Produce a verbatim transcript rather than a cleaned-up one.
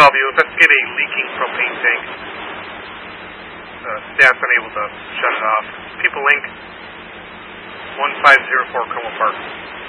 Bellevue, investigate a leaking propane tank. Uh, staff unable to shut it off. People Inc. one five zero four Como Park.